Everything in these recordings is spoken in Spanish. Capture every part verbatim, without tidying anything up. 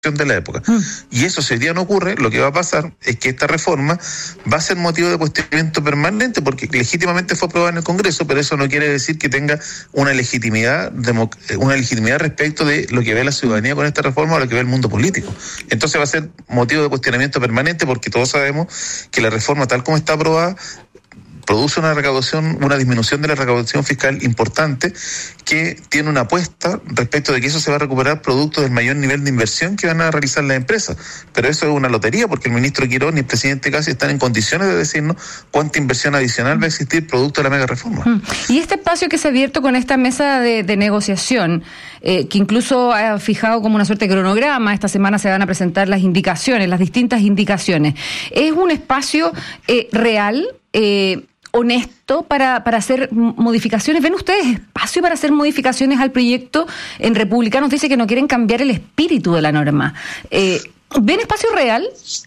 de la época. Mm. Y eso, si hoy día no ocurre, lo que va a pasar es que esta reforma va a ser motivo de cuestionamiento permanente, porque legítimamente fue aprobada en el Congreso, pero eso no quiere decir que tenga una legitimidad, una legitimidad respecto de lo que ve la ciudadanía con esta reforma o lo que ve el mundo político. Entonces va a ser motivo de cuestionamiento permanente, porque todos sabemos que la reforma tal como está aprobada produce una recaudación, una disminución de la recaudación fiscal importante, que tiene una apuesta respecto de que eso se va a recuperar producto del mayor nivel de inversión que van a realizar las empresas. Pero eso es una lotería, porque el ministro Quirós ni el presidente Casi están en condiciones de decirnos cuánta inversión adicional va a existir producto de la mega reforma. Y este espacio que se ha abierto con esta mesa de, de negociación, eh, que incluso ha fijado como una suerte de cronograma, esta semana se van a presentar las indicaciones, las distintas indicaciones, ¿es un espacio eh, real, eh, honesto para, para hacer modificaciones? ¿Ven ustedes espacio para hacer modificaciones al proyecto? En Republicanos dice que no quieren cambiar el espíritu de la norma. Eh, ¿Ven espacio real?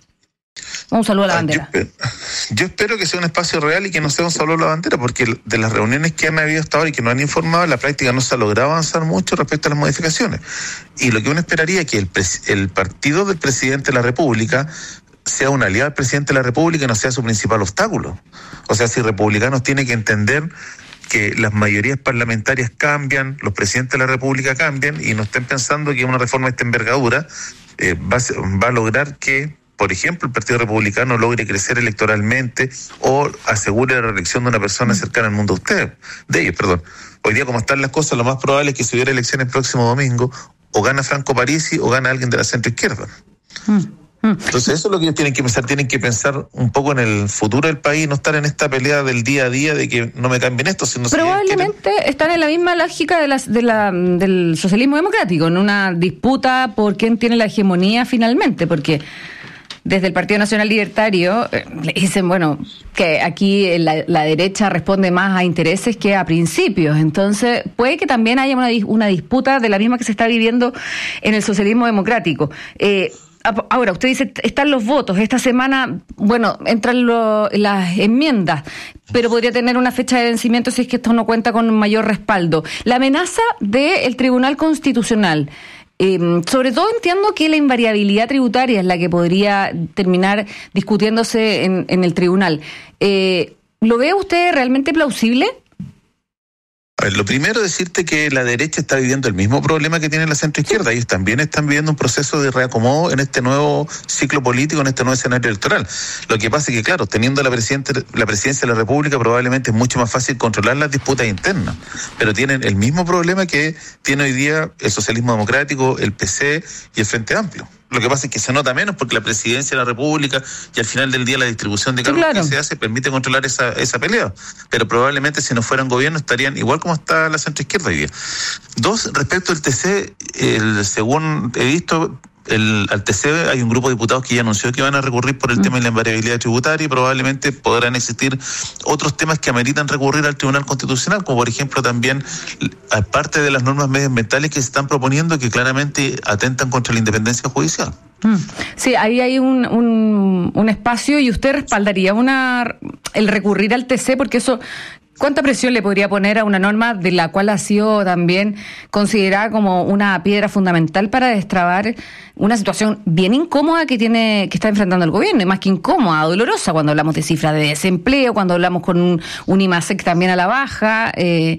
Un saludo a la bandera. Yo, yo espero que sea un espacio real y que no sea un saludo a la bandera, porque de las reuniones que han habido hasta ahora y que nos han informado, en la práctica no se ha logrado avanzar mucho respecto a las modificaciones. Y lo que uno esperaría es que el, el partido del presidente de la República sea un aliado del presidente de la República y no sea su principal obstáculo. O sea, si Republicanos tienen que entender que las mayorías parlamentarias cambian, los presidentes de la República cambian, y no estén pensando que una reforma de esta envergadura eh, va, a, va a lograr que, por ejemplo, el Partido Republicano logre crecer electoralmente o asegure la reelección de una persona cercana al mundo de ustedes, de ellos, perdón. Hoy día, como están las cosas, lo más probable es que si hubiera elecciones el próximo domingo, o gana Franco Parisi o gana alguien de la centroizquierda. Mm. Entonces eso es lo que ellos tienen que pensar, tienen que pensar un poco en el futuro del país, no estar en esta pelea del día a día de que no me cambien esto. Sino probablemente si quieren... están en la misma lógica de las, de la, del socialismo democrático, en una disputa por quién tiene la hegemonía finalmente, porque desde el Partido Nacional Libertario eh, le dicen, bueno, que aquí la, la derecha responde más a intereses que a principios. Entonces puede que también haya una, una disputa de la misma que se está viviendo en el socialismo democrático. Eh, Ahora, usted dice, están los votos, esta semana, bueno, entran lo, las enmiendas, pero podría tener una fecha de vencimiento si es que esto no cuenta con un mayor respaldo. La amenaza del Tribunal Constitucional, eh, sobre todo entiendo que la invariabilidad tributaria es la que podría terminar discutiéndose en, en el tribunal. Eh, ¿Lo ve usted realmente plausible? A ver, lo primero es decirte que la derecha está viviendo el mismo problema que tiene la centroizquierda. Ellos también están viviendo un proceso de reacomodo en este nuevo ciclo político, en este nuevo escenario electoral. Lo que pasa es que, claro, teniendo la, la presidencia de la República, probablemente es mucho más fácil controlar las disputas internas. Pero tienen el mismo problema que tiene hoy día el socialismo democrático, el P C y el Frente Amplio. Lo que pasa es que se nota menos porque la presidencia de la República y al final del día la distribución de cargos sí, claro. que se hace permite controlar esa, esa pelea. Pero probablemente si no fueran gobierno estarían igual como está la centroizquierda hoy día. Dos, respecto al T C, el, según he visto, el, al T C hay un grupo de diputados que ya anunció que van a recurrir por el mm. tema de la invariabilidad tributaria, y probablemente podrán existir otros temas que ameritan recurrir al Tribunal Constitucional, como por ejemplo también aparte de las normas medioambientales que se están proponiendo, que claramente atentan contra la independencia judicial. Mm. Sí, ahí hay un, un, un espacio, y usted respaldaría una el recurrir al T C, porque eso... ¿Cuánta presión le podría poner a una norma de la cual ha sido también considerada como una piedra fundamental para destrabar una situación bien incómoda que tiene que está enfrentando el gobierno? Y más que incómoda, dolorosa, cuando hablamos de cifras de desempleo, cuando hablamos con un, un IMASEC también a la baja. Eh,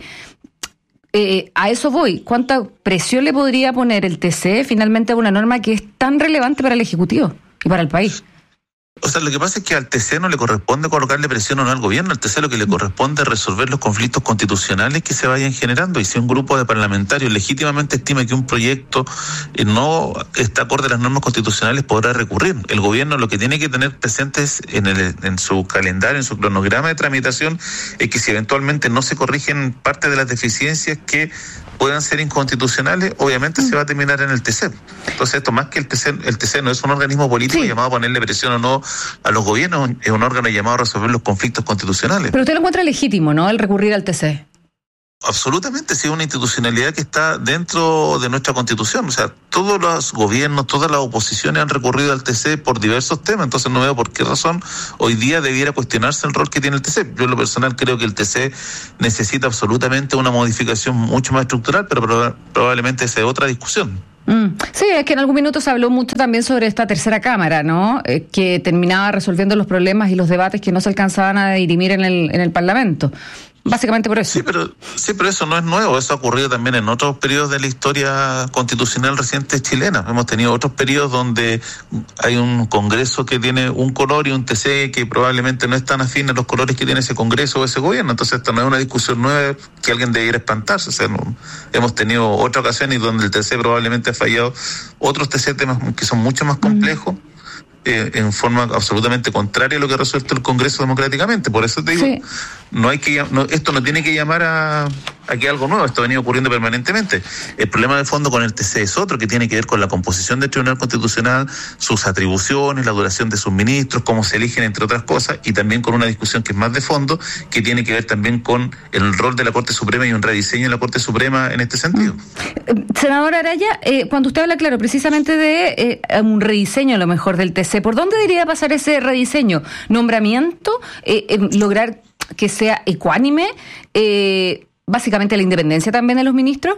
eh, a eso voy. ¿Cuánta presión le podría poner el T C finalmente a una norma que es tan relevante para el Ejecutivo y para el país? O sea, lo que pasa es que al T C no le corresponde colocarle presión o no al gobierno. Al T C lo que le corresponde es resolver los conflictos constitucionales que se vayan generando. Y si un grupo de parlamentarios legítimamente estima que un proyecto no está acorde a las normas constitucionales, podrá recurrir. El gobierno lo que tiene que tener presentes en, el, en su calendario, en su cronograma de tramitación, es que si eventualmente no se corrigen parte de las deficiencias que puedan ser inconstitucionales, obviamente se va a terminar en el T C. Entonces, esto más que el T C, el T C no es un organismo político sí. llamado a ponerle presión o no a los gobiernos, es un órgano llamado a resolver los conflictos constitucionales. Pero usted lo encuentra legítimo, ¿no?, el recurrir al T C. Absolutamente, sí, es una institucionalidad que está dentro de nuestra Constitución. O sea, todos los gobiernos, todas las oposiciones han recurrido al T C por diversos temas, entonces no veo por qué razón hoy día debiera cuestionarse el rol que tiene el T C. Yo en lo personal creo que el T C necesita absolutamente una modificación mucho más estructural, pero prob- probablemente esa es otra discusión. Mm. Sí, es que en algún minuto se habló mucho también sobre esta tercera cámara, ¿no? Eh, que terminaba resolviendo los problemas y los debates que no se alcanzaban a dirimir en el, en el Parlamento. Básicamente por eso. Sí, pero sí, pero eso no es nuevo. Eso ha ocurrido también en otros periodos de la historia constitucional reciente chilena. Hemos tenido otros periodos donde hay un Congreso que tiene un color y un T C que probablemente no están afín a los colores que tiene ese Congreso o ese gobierno. Entonces, esta no es una discusión nueva que alguien debiera espantarse. O sea, no, hemos tenido otras ocasiones donde el T C probablemente ha fallado otros T C temas que son mucho más complejos. Mm. Eh, en forma absolutamente contraria a lo que ha resuelto el Congreso democráticamente. Por eso te digo, sí. no hay que no, esto no tiene que llamar a, a que algo nuevo, esto ha venido ocurriendo permanentemente. El problema de fondo con el T C es otro, que tiene que ver con la composición del Tribunal Constitucional, sus atribuciones, la duración de sus ministros, cómo se eligen, entre otras cosas, y también con una discusión que es más de fondo, que tiene que ver también con el rol de la Corte Suprema y un rediseño de la Corte Suprema en este sentido. Mm. Senador Araya, eh, cuando usted habla, claro, precisamente de eh, un rediseño a lo mejor del T C, ¿por dónde debería pasar ese rediseño? ¿Nombramiento? Eh, eh, ¿Lograr que sea ecuánime? Eh, ¿Básicamente la independencia también de los ministros?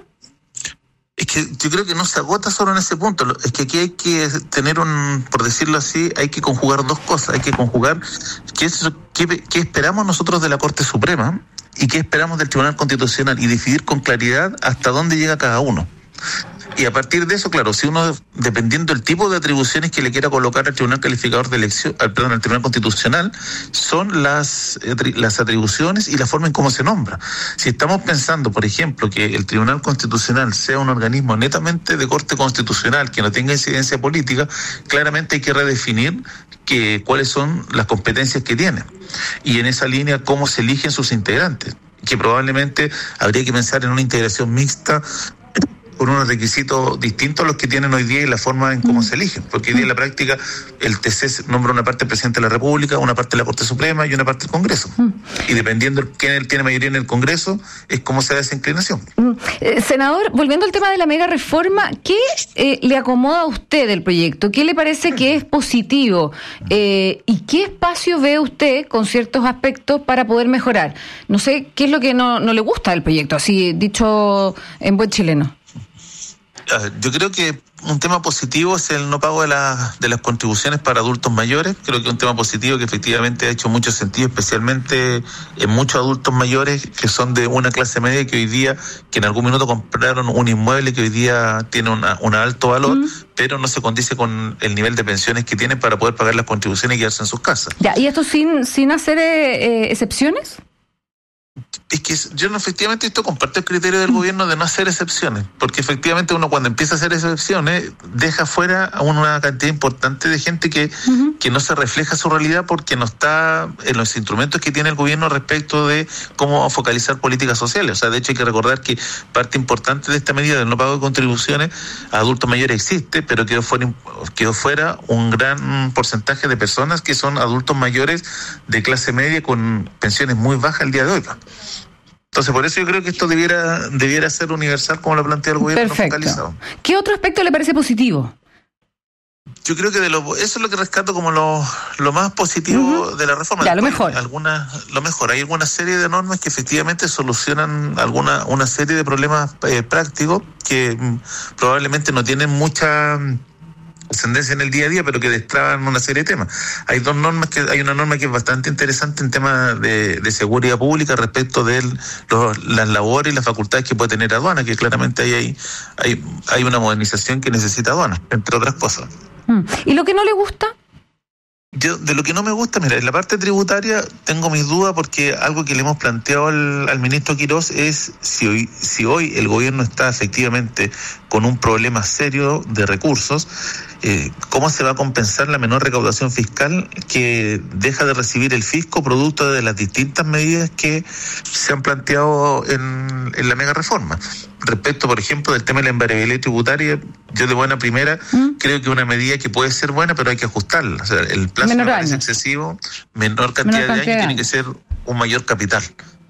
Es que yo creo que no se agota solo en ese punto. Es que aquí hay que tener un, por decirlo así, hay que conjugar dos cosas. Hay que conjugar qué, es, qué, qué esperamos nosotros de la Corte Suprema y qué esperamos del Tribunal Constitucional y decidir con claridad hasta dónde llega cada uno. Y a partir de eso, claro, si uno, dependiendo del tipo de atribuciones que le quiera colocar al Tribunal Calificador de Elección, al, perdón, al Tribunal Constitucional, son las, las atribuciones y la forma en cómo se nombra. Si estamos pensando, por ejemplo, que el Tribunal Constitucional sea un organismo netamente de corte constitucional, que no tenga incidencia política, claramente hay que redefinir que, cuáles son las competencias que tiene. Y en esa línea, cómo se eligen sus integrantes, que probablemente habría que pensar en una integración mixta con unos requisitos distintos a los que tienen hoy día y la forma en cómo mm. se eligen, porque hoy día en la práctica el T C nombra una parte del presidente de la República, una parte de la Corte Suprema y una parte del Congreso. Mm. Y dependiendo de quién tiene mayoría en el Congreso, es cómo se da esa inclinación. Mm. Eh, senador, volviendo al tema de la mega reforma, ¿qué eh, le acomoda a usted del proyecto? ¿Qué le parece que es positivo? Eh, ¿Y qué espacio ve usted con ciertos aspectos para poder mejorar? No sé, ¿qué es lo que no, no le gusta del proyecto? Así dicho en buen chileno. Yo creo que un tema positivo es el no pago de, la, de las contribuciones para adultos mayores. Creo que es un tema positivo que efectivamente ha hecho mucho sentido, especialmente en muchos adultos mayores que son de una clase media que hoy día, que en algún minuto compraron un inmueble que hoy día tiene una, un alto valor, mm. pero no se condice con el nivel de pensiones que tienen para poder pagar las contribuciones y quedarse en sus casas. Ya, ¿y esto sin, sin hacer eh, eh, excepciones? Es que yo no, efectivamente esto comparto el criterio del gobierno de no hacer excepciones, porque efectivamente uno cuando empieza a hacer excepciones deja fuera a una cantidad importante de gente que, uh-huh. que no se refleja su realidad porque no está en los instrumentos que tiene el gobierno respecto de cómo focalizar políticas sociales. O sea, de hecho hay que recordar que parte importante de esta medida del no pago de contribuciones a adultos mayores existe, pero quedó fuera, quedó fuera un gran porcentaje de personas que son adultos mayores de clase media con pensiones muy bajas al día de hoy. Entonces, por eso yo creo que esto debiera debiera ser universal como lo plantea el gobierno. Perfecto. Focalizado. ¿Qué otro aspecto le parece positivo? Yo creo que de lo, eso es lo que rescato como lo, lo más positivo uh-huh. de la reforma. Ya, lo mejor. Alguna, lo mejor. Hay alguna serie de normas que efectivamente solucionan alguna una serie de problemas eh, prácticos que mm, probablemente no tienen mucha ascendencia en el día a día, pero que destraban una serie de temas. Hay dos normas que hay una norma que es bastante interesante en temas de, de seguridad pública respecto de los, las labores y las facultades que puede tener aduana, que claramente hay, hay, hay, hay una modernización que necesita aduana, entre otras cosas. ¿Y lo que no le gusta? Yo, de lo que no me gusta, mira, en la parte tributaria tengo mis dudas porque algo que le hemos planteado al, al ministro Quirós es si hoy, si hoy el gobierno está efectivamente con un problema serio de recursos, eh, ¿cómo se va a compensar la menor recaudación fiscal que deja de recibir el fisco producto de las distintas medidas que se han planteado en, en la mega reforma? Respecto, por ejemplo, del tema de la invariabilidad tributaria, yo de buena primera ¿Mm? creo que es una medida que puede ser buena, pero hay que ajustarla. O sea, el plazo no es excesivo, menor cantidad, menor cantidad de años, tiene que ser un mayor capital.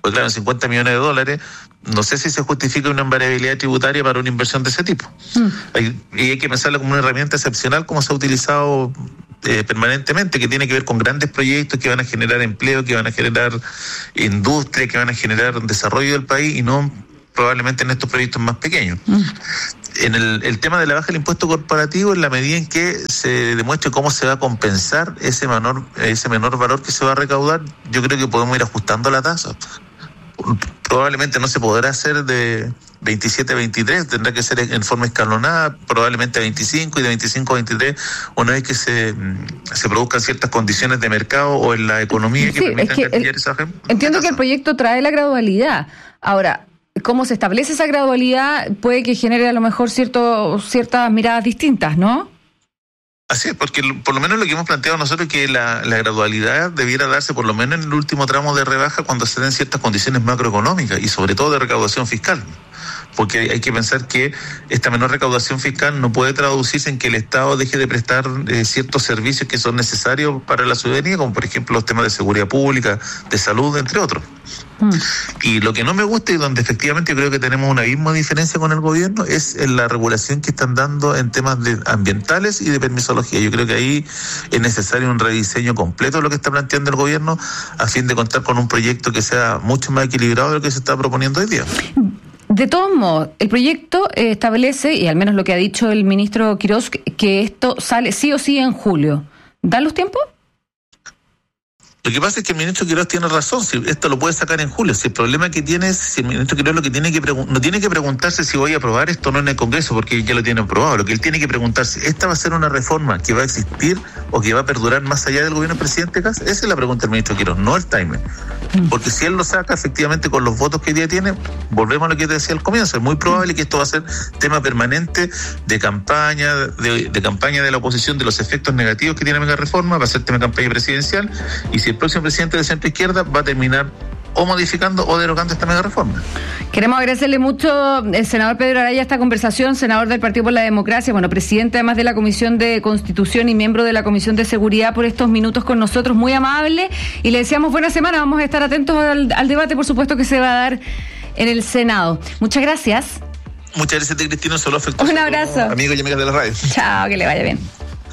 Pues claro, cincuenta millones de dólares, no sé si se justifica una variabilidad tributaria para una inversión de ese tipo. Mm. Hay, y hay que pensarla como una herramienta excepcional, como se ha utilizado eh, permanentemente, que tiene que ver con grandes proyectos que van a generar empleo, que van a generar industria, que van a generar desarrollo del país, y no probablemente en estos proyectos más pequeños. Mm. En el, el tema de la baja del impuesto corporativo, en la medida en que se demuestre cómo se va a compensar ese menor, ese menor valor que se va a recaudar, yo creo que podemos ir ajustando la tasa. Probablemente no se podrá hacer de veintisiete a veintitrés, tendrá que ser en forma escalonada, probablemente a veinticinco, y de veinticinco a veintitrés, una vez que se, se produzcan ciertas condiciones de mercado o en la economía que sí, permitan es que el, esa entiendo que el proyecto trae la gradualidad. Ahora, cómo se establece esa gradualidad puede que genere a lo mejor cierto, ciertas miradas distintas, ¿no? Así es, porque por lo menos lo que hemos planteado nosotros es que la, la gradualidad debiera darse por lo menos en el último tramo de rebaja cuando se den ciertas condiciones macroeconómicas y sobre todo de recaudación fiscal. Porque hay que pensar que esta menor recaudación fiscal no puede traducirse en que el Estado deje de prestar eh, ciertos servicios que son necesarios para la ciudadanía, como por ejemplo los temas de seguridad pública, de salud, entre otros. Mm. Y lo que no me gusta y donde efectivamente creo que tenemos una misma diferencia con el gobierno es en la regulación que están dando en temas de ambientales y de permisología. Yo creo que ahí es necesario un rediseño completo de lo que está planteando el gobierno a fin de contar con un proyecto que sea mucho más equilibrado de lo que se está proponiendo hoy día. De todos modos, el proyecto eh, establece, y al menos lo que ha dicho el ministro Quirós, que esto sale sí o sí en julio. ¿Dan los tiempos? Lo que pasa es que el ministro Quirós tiene razón, si esto lo puede sacar en julio. Si el problema que tiene es, si el ministro Quirós lo que tiene que pregun- no tiene que preguntarse si voy a aprobar esto o no en el Congreso, porque ya lo tiene aprobado. Lo que él tiene que preguntarse, ¿esta va a ser una reforma que va a existir o que va a perdurar más allá del gobierno del presidente Kast? Esa es la pregunta del ministro Quirós, no el timer. Porque si él lo saca efectivamente con los votos que hoy día tiene, volvemos a lo que te decía al comienzo, es muy probable que esto va a ser tema permanente de campaña, de, de campaña de la oposición, de los efectos negativos que tiene la mega reforma, va a ser tema de campaña presidencial, y si el próximo presidente de centro izquierda va a terminar o modificando o derogando esta mega reforma. Queremos agradecerle mucho al senador Pedro Araya esta conversación, senador del Partido por la Democracia, bueno, presidente además de la Comisión de Constitución y miembro de la Comisión de Seguridad, por estos minutos con nosotros, muy amable, y le deseamos buena semana. Vamos a estar atentos al, al debate, por supuesto, que se va a dar en el Senado. Muchas gracias. Muchas gracias a ti, Cristina, solo afectuoso. Un abrazo. Amigos y amigas de la radio. Chao, que le vaya bien.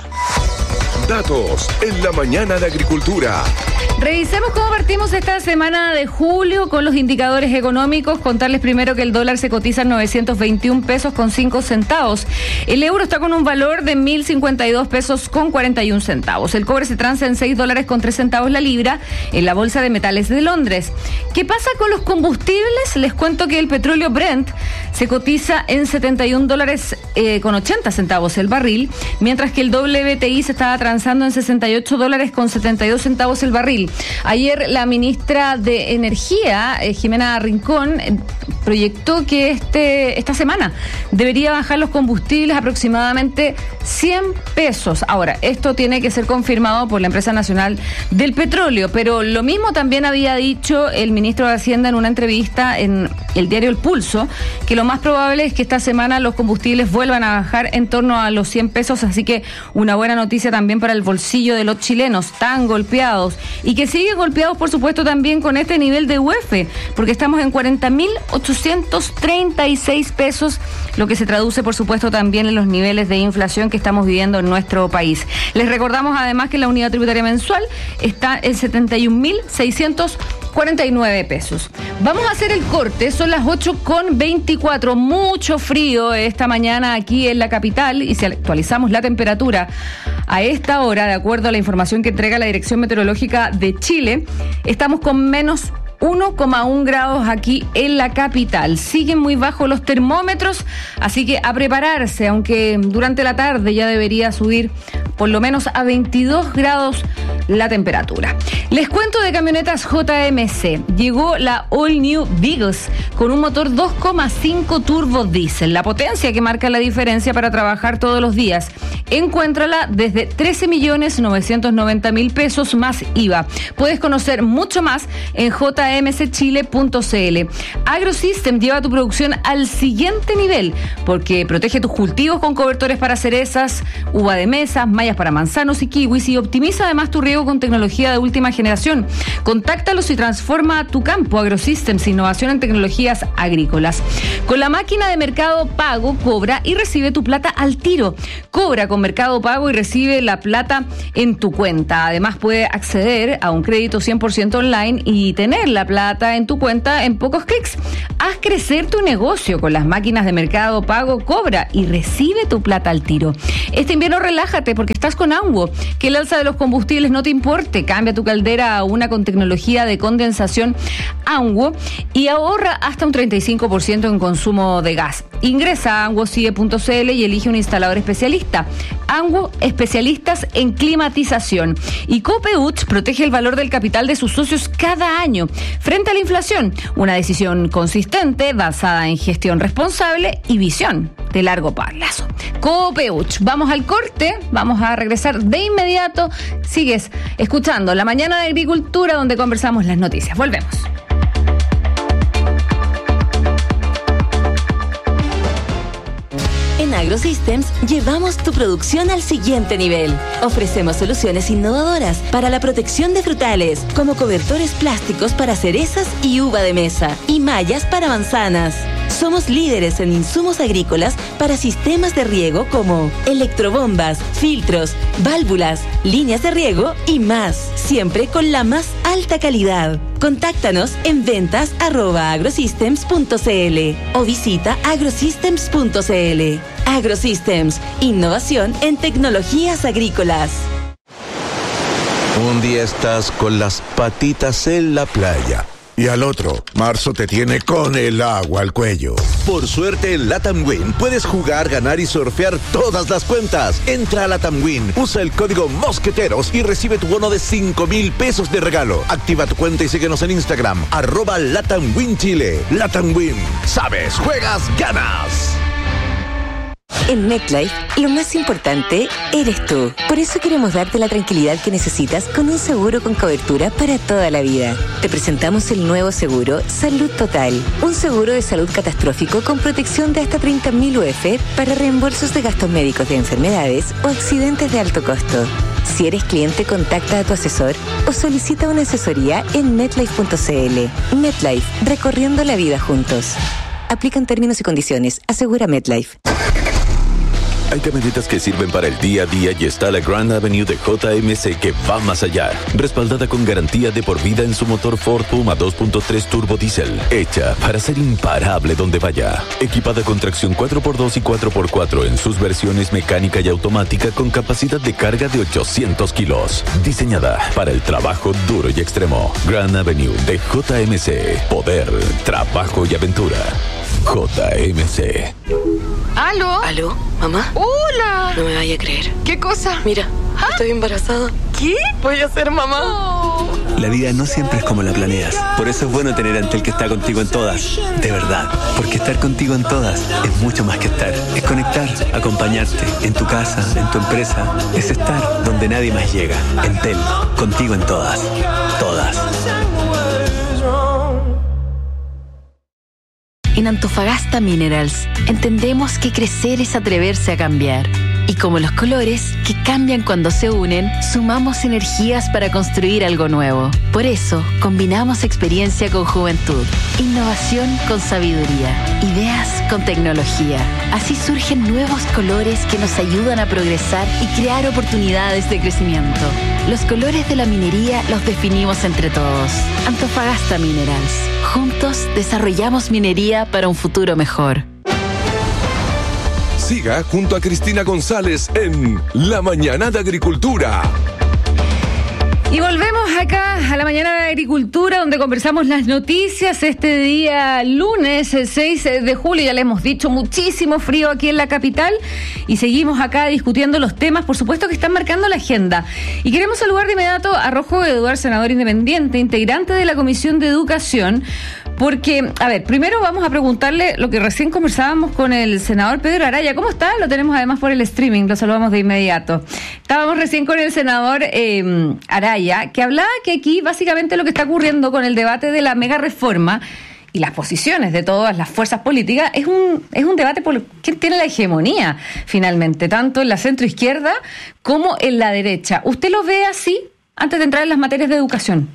Datos en la mañana de Agricultura. Revisemos cómo partimos esta semana de julio con los indicadores económicos. Contarles primero que el dólar se cotiza en novecientos veintiún pesos con cinco centavos. El euro está con un valor de mil cincuenta y dos pesos con cuarenta y un centavos. El cobre se transa en seis dólares con tres centavos la libra en la Bolsa de Metales de Londres. ¿Qué pasa con los combustibles? Les cuento que el petróleo Brent se cotiza en setenta y un dólares eh, con ochenta centavos el barril, mientras que el W T I se estaba transando en sesenta y ocho dólares con setenta y dos centavos el barril. Ayer la ministra de Energía, eh, Jimena Rincón, eh, proyectó que este esta semana debería bajar los combustibles aproximadamente cien pesos. Ahora, esto tiene que ser confirmado por la Empresa Nacional del Petróleo, pero lo mismo también había dicho el ministro de Hacienda en una entrevista en el diario El Pulso, que lo más probable es que esta semana los combustibles vuelvan a bajar en torno a los cien pesos, así que una buena noticia también para el bolsillo de los chilenos tan golpeados y que siguen golpeados, por supuesto, también con este nivel de U E F, porque estamos en cuarenta mil ochocientos treinta y seis pesos, lo que se traduce, por supuesto, también en los niveles de inflación que estamos viviendo en nuestro país. Les recordamos además que la unidad tributaria mensual está en setenta y un mil seiscientos cuarenta y nueve pesos. Vamos a hacer el corte, son las ocho con veinticuatro, mucho frío esta mañana aquí en la capital, y si actualizamos la temperatura a esta hora, de acuerdo a la información que entrega la Dirección Meteorológica de Chile, estamos con menos uno coma uno grados aquí en la capital. Siguen muy bajos los termómetros, así que a prepararse, aunque durante la tarde ya debería subir por lo menos a veintidós grados la temperatura. Les cuento de camionetas J M C. Llegó la All New Vigus con un motor dos coma cinco turbo diésel, la potencia que marca la diferencia para trabajar todos los días. Encuéntrala desde trece millones novecientos noventa mil pesos más I V A. Puedes conocer mucho más en j m c chile punto c l. AgroSystem lleva tu producción al siguiente nivel porque protege tus cultivos con cobertores para cerezas, uva de mesa, maíz mallas para manzanos y kiwis y optimiza además tu riego con tecnología de última generación. Contáctalos y transforma tu campo. AgroSystems, innovación en tecnologías agrícolas. Con la máquina de Mercado Pago, cobra y recibe tu plata al tiro. Cobra con Mercado Pago y recibe la plata en tu cuenta. Además, puede acceder a un crédito cien por ciento online y tener la plata en tu cuenta en pocos clics. Haz crecer tu negocio con las máquinas de Mercado Pago, cobra y recibe tu plata al tiro. Este invierno relájate porque estás con Anguo. Que el alza de los combustibles no te importe. Cambia tu caldera a una con tecnología de condensación Anguo y ahorra hasta un treinta y cinco por ciento en consumo de gas. Ingresa a anguocie punto c l y elige un instalador especialista. Anguo, especialistas en climatización. Y Copeuch protege el valor del capital de sus socios cada año frente a la inflación. Una decisión consistente, basada en gestión responsable y visión de largo plazo. Copeuch. Vamos al corte, vamos a regresar de inmediato. Sigues escuchando La Mañana de Agricultura, donde conversamos las noticias. Volvemos. En AgroSystems llevamos tu producción al siguiente nivel. Ofrecemos soluciones innovadoras para la protección de frutales, como cobertores plásticos para cerezas y uva de mesa, y mallas para manzanas. Somos líderes en insumos agrícolas para sistemas de riego como electrobombas, filtros, válvulas, líneas de riego y más, siempre con la más alta calidad. Contáctanos en ventas arroba agrosystems punto c l o visita agrosystems punto c l. AgroSystems, innovación en tecnologías agrícolas. Un día estás con las patitas en la playa. Y al otro, marzo te tiene con el agua al cuello. Por suerte, en Latam Win puedes jugar, ganar y surfear todas las cuentas. Entra a Latam Win, usa el código Mosqueteros y recibe tu bono de cinco mil pesos de regalo. Activa tu cuenta y síguenos en Instagram, arroba Latam Win Chile. Latam Win, sabes, juegas, ganas. En MetLife, lo más importante eres tú. Por eso queremos darte la tranquilidad que necesitas con un seguro con cobertura para toda la vida. Te presentamos el nuevo seguro Salud Total. Un seguro de salud catastrófico con protección de hasta treinta mil U F para reembolsos de gastos médicos de enfermedades o accidentes de alto costo. Si eres cliente, contacta a tu asesor o solicita una asesoría en metlife punto c l. MetLife, recorriendo la vida juntos. Aplican términos y condiciones. Asegura MetLife. Hay camionetas que sirven para el día a día y está la Grand Avenue de J M C que va más allá. Respaldada con garantía de por vida en su motor Ford Puma dos punto tres Turbo Diesel. Hecha para ser imparable donde vaya. Equipada con tracción cuatro por dos y cuatro por cuatro en sus versiones mecánica y automática con capacidad de carga de ochocientos kilos. Diseñada para el trabajo duro y extremo. Grand Avenue de J M C. Poder, trabajo y aventura. J M C. ¿Aló? ¿Aló? ¿Mamá? ¡Hola! No me vaya a creer. ¿Qué cosa? Mira, ¿Ah? estoy embarazada. ¿Qué? Voy a ser mamá. Oh. La vida no siempre es como la planeas. Por eso es bueno tener a Entel que está contigo en todas. De verdad. Porque estar contigo en todas es mucho más que estar. Es conectar, acompañarte. En tu casa, en tu empresa. Es estar donde nadie más llega. Entel, contigo en todas. Todas. En Antofagasta Minerals entendemos que crecer es atreverse a cambiar. Y como los colores, que cambian cuando se unen, sumamos energías para construir algo nuevo. Por eso, combinamos experiencia con juventud, innovación con sabiduría, ideas con tecnología. Así surgen nuevos colores que nos ayudan a progresar y crear oportunidades de crecimiento. Los colores de la minería los definimos entre todos. Antofagasta Minerals. Juntos desarrollamos minería para un futuro mejor. Siga junto a Cristina González en La Mañana de Agricultura. Y volvemos acá a La Mañana de Agricultura, donde conversamos las noticias este día lunes, el seis de julio. Ya le hemos dicho, muchísimo frío aquí en la capital y seguimos acá discutiendo los temas, por supuesto, que están marcando la agenda. Y queremos saludar de inmediato a Rojo Eduard, senador independiente, integrante de la Comisión de Educación, porque, a ver, primero vamos a preguntarle lo que recién conversábamos con el senador Pedro Araya. ¿Cómo está? Lo tenemos además por el streaming, lo saludamos de inmediato. Estábamos recién con el senador eh, Araya, que hablaba que aquí básicamente lo que está ocurriendo con el debate de la mega reforma, y las posiciones de todas las fuerzas políticas, es un, es un debate por quién tiene la hegemonía, finalmente, tanto en la centroizquierda como en la derecha. ¿Usted lo ve así antes de entrar en las materias de educación?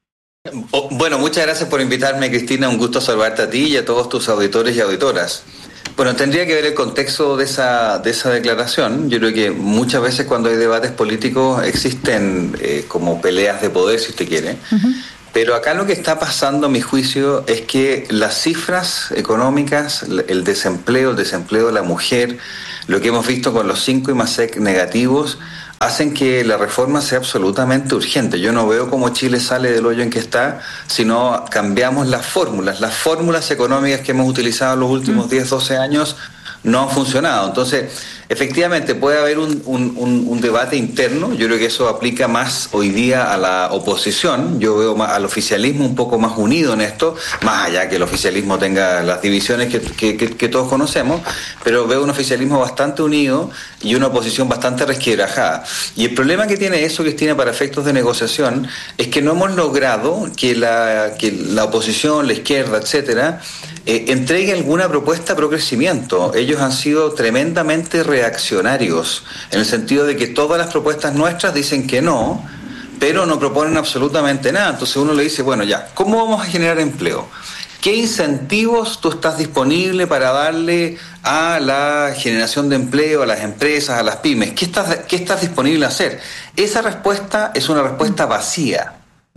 Bueno, muchas gracias por invitarme, Cristina. Un gusto saludarte a ti y a todos tus auditores y auditoras. Bueno, tendría que ver el contexto de esa de esa declaración. Yo creo que muchas veces cuando hay debates políticos existen eh, como peleas de poder, si usted quiere. Uh-huh. Pero acá lo que está pasando, a mi juicio, es que las cifras económicas, el desempleo, el desempleo de la mujer, lo que hemos visto con los cinco IMASEC negativos, hacen que la reforma sea absolutamente urgente. Yo no veo cómo Chile sale del hoyo en que está si no cambiamos las fórmulas. Las fórmulas económicas que hemos utilizado en los últimos diez, doce años no han funcionado. Entonces, efectivamente puede haber un, un, un, un debate interno. Yo creo que eso aplica más hoy día a la oposición. Yo veo más al oficialismo un poco más unido en esto, más allá que el oficialismo tenga las divisiones que, que, que, que todos conocemos, pero veo un oficialismo bastante unido y una oposición bastante resquebrajada. Y el problema que tiene eso, Cristina, para efectos de negociación, es que no hemos logrado que la, que la oposición, la izquierda, etcétera, eh, entregue alguna propuesta pro crecimiento. Ellos han sido tremendamente reaccionarios, en el sentido de que todas las propuestas nuestras dicen que no, pero no proponen absolutamente nada. Entonces uno le dice, bueno, ya, ¿cómo vamos a generar empleo? ¿Qué incentivos tú estás disponible para darle a la generación de empleo, a las empresas, a las pymes? ¿Qué estás, qué estás disponible a hacer? Esa respuesta es una respuesta vacía.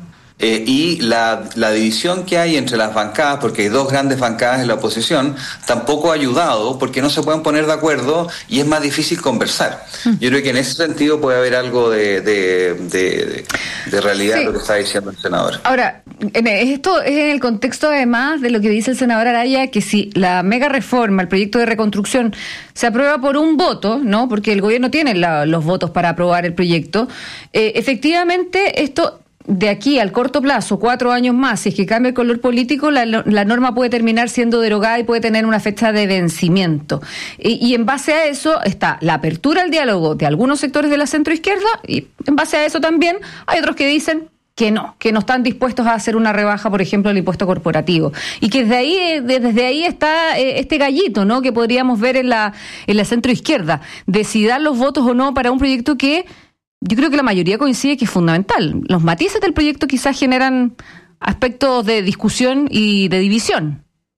Eh, y la, la división que hay entre las bancadas, porque hay dos grandes bancadas en la oposición, tampoco ha ayudado porque no se pueden poner de acuerdo y es más difícil conversar. Yo creo que en ese sentido puede haber algo de, de, de, de realidad, sí, lo que está diciendo el senador. Ahora, esto es en el contexto además de lo que dice el senador Araya, que si la mega reforma, el proyecto de reconstrucción, se aprueba por un voto, ¿no? Porque el gobierno tiene la, los votos para aprobar el proyecto, eh, efectivamente esto, de aquí al corto plazo, cuatro años más, si es que cambia el color político, la, la norma puede terminar siendo derogada y puede tener una fecha de vencimiento. Y, y en base a eso está la apertura al diálogo de algunos sectores de la centroizquierda, y en base a eso también hay otros que dicen que no, que no están dispuestos a hacer una rebaja, por ejemplo, del impuesto corporativo. Y que desde ahí, desde ahí está este gallito, ¿no?, que podríamos ver en la, en la centroizquierda, de si dar los votos o no para un proyecto que yo creo que la mayoría coincide que es fundamental. Los matices del proyecto quizás generan aspectos de discusión y de división.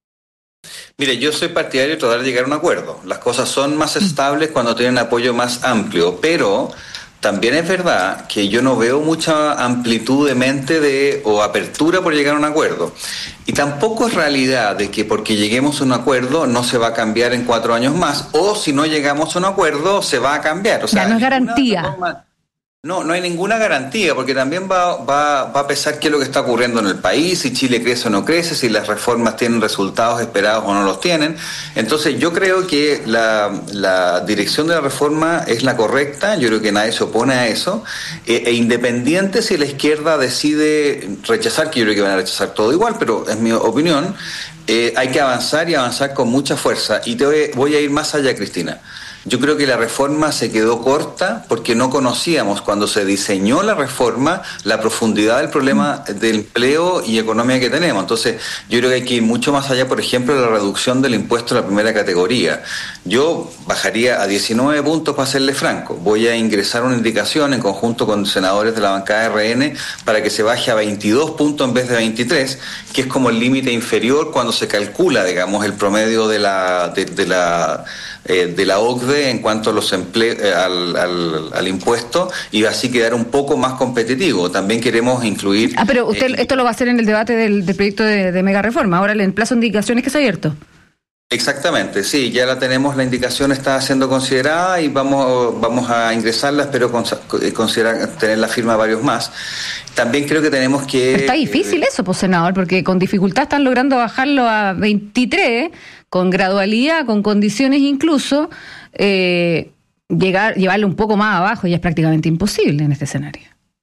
Mire, yo soy partidario de tratar de llegar a un acuerdo. Las cosas son más estables cuando tienen apoyo más amplio, pero también es verdad que yo no veo mucha amplitud de mente de, o apertura por llegar a un acuerdo. Y tampoco es realidad de que porque lleguemos a un acuerdo no se va a cambiar en cuatro años más, o si no llegamos a un acuerdo se va a cambiar. O sea, ya no es garantía. Forma, No, no hay ninguna garantía, porque también va, va, va a pesar qué es lo que está ocurriendo en el país, si Chile crece o no crece, si las reformas tienen resultados esperados o no los tienen. Entonces yo creo que la, la dirección de la reforma es la correcta, yo creo que nadie se opone a eso, e, e independiente si la izquierda decide rechazar, que yo creo que van a rechazar todo igual, pero es mi opinión, eh, hay que avanzar y avanzar con mucha fuerza. Y te voy, voy a ir más allá, Cristina. Yo creo que la reforma se quedó corta porque no conocíamos cuando se diseñó la reforma la profundidad del problema del empleo y economía que tenemos. Entonces, yo creo que hay que ir mucho más allá, por ejemplo, de la reducción del impuesto a la primera categoría. Yo bajaría a diecinueve puntos, para serle franco. Voy a ingresar una indicación en conjunto con senadores de la bancada R N para que se baje a veintidós puntos en vez de veintitrés, que es como el límite inferior cuando se calcula, digamos, el promedio de la de, de la eh, de la O C D E en cuanto a los emple- eh, al, al, al impuesto, y así quedar un poco más competitivo. También queremos incluir... Ah, pero usted eh, esto lo va a hacer en el debate del, del proyecto de, de mega reforma. Ahora el emplazo de indicaciones que está abierto. Exactamente, sí, ya la tenemos, la indicación está siendo considerada y vamos vamos a ingresarla, espero considerar tener la firma de varios más. También creo que tenemos que... Pero está difícil eh, eso, pues, senador, porque con dificultad están logrando bajarlo a veintitrés, con gradualidad, con condiciones incluso, eh, llegar llevarlo un poco más abajo ya es prácticamente imposible en este escenario.